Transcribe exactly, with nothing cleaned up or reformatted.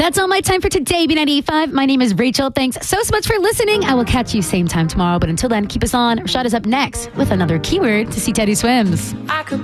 That's all my time for today, B ninety-eight point five. My name is Rachel. Thanks so, so much for listening. I will catch you same time tomorrow. But until then, keep us on. Rashad is up next with another keyword to see Teddy Swims. I could